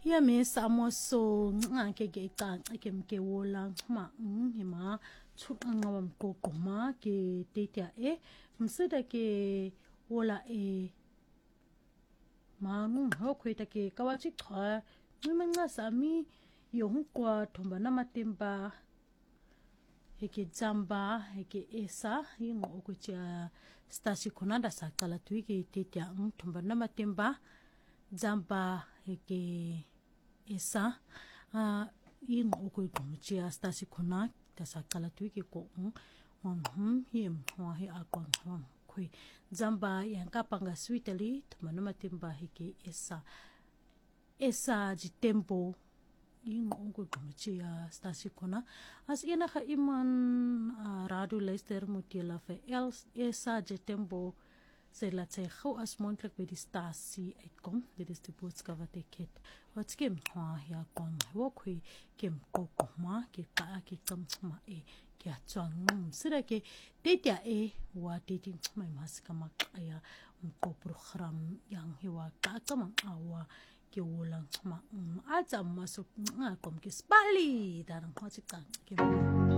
ya me samo so ngake ke icanca ke mkewola ma hima chuqanga wamqoqoma ke tetia msida ke wola manu hokweta ke kawachi qha ngimanca sami yonkwa thomba namatemba heke dzamba heke esa yingo okutia stasi konanda sakala tuike tetia thomba namatemba dzamba heke esa yingo okutia stasi kona tasakala tuike ko him he akon khui dzamba yankapanga sweetly thomba namatemba heke esa jitempo yingo okutia stasi kona as ina kha iman radu leister mutiela fe esa jitempo sela tse khou as moontlik by die stasie uitkom. Dit is die boodskap wat ek het. Wat skem ja kom wokhui kem kokoma ke ka ke kamma ke atsang sira ke tetia wa teting mai maskama aya program yang hiwa ka kama awa ke wolang ma atsa masuk ngakom ke spali darang khotsi ka ke